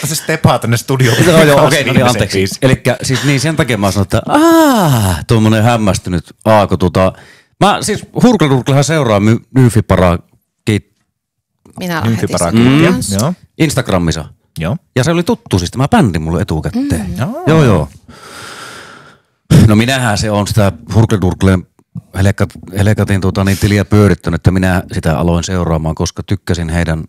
laittaa se stepaa tänne studioon. Joo, okei, no niin, anteeksi. Elikkä siis niin sen takia mä sanoin, että tuommoinen hämmästynyt Aako. Mä siis Hurkledurklehan seuraa Nymfiparaa Joo. Instagramissa. Joo. Ja se oli tuttu siis, tämä bändi mulle etukäteen. Joo. No minähän se on sitä Hurkledurkleen Helekatin tiliä pyörittänyt, että minä sitä aloin seuraamaan, koska tykkäsin heidän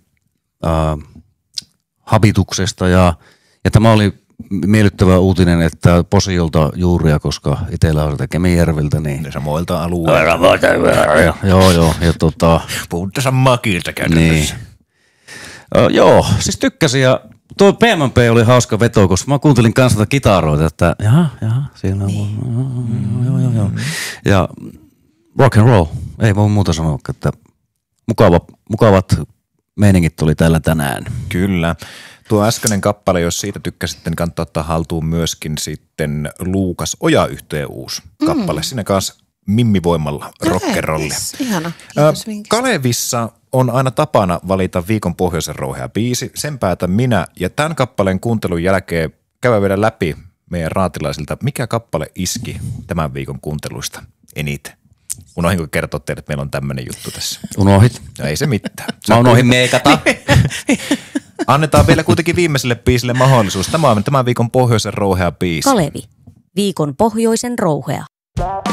habituksesta ja tämä oli miellyttävä uutinen, että Posiolta juuria, koska itsellä on Kemijärviltä, niin samoilta alueilta. Joo. Ja puhutte samaa kieltä käytännössä. Niin. Joo, siis tykkäsin ja tuo PMP oli hauska veto, koska mä kuuntelin kanssa tätä kitaroita, että jaha, siinä on, joo. Ja rock and roll, ei voi muuta sanoa, että mukavat meiningit oli täällä tänään. Kyllä. Tuo äskeinen kappale, jos siitä tykkäsitte, niin kannattaa ottaa haltuun myöskin sitten Luukas Oja-yhtyeen uusi kappale. Siinä kanssa Mimmi-voimalla rockerollia. Ihana. Kalevissa on aina tapana valita viikon pohjoisen rouhea biisi. Sen päätän minä ja tämän kappaleen kuuntelun jälkeen käydään vielä läpi meidän raatilaisilta, mikä kappale iski tämän viikon kuunteluista eniten. Unohdinko kertoa teille, että meillä on tämmöinen juttu tässä? Unohdit? No ei se mitään. Mä unohdin meikata. Annetaan vielä kuitenkin viimeiselle biisille mahdollisuus. Tämä on tämän viikon pohjoisen rouhea biisi. Kalevi, viikon pohjoisen rouhea.